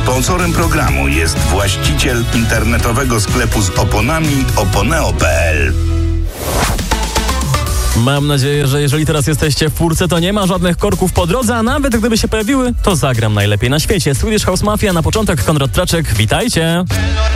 Sponsorem programu jest właściciel internetowego sklepu z oponami oponeo.pl. Mam nadzieję, że jeżeli teraz jesteście w furce, to nie ma żadnych korków po drodze, a nawet gdyby się pojawiły, to zagram najlepiej na świecie. Swedish House Mafia, na początek Konrad Traczek, witajcie!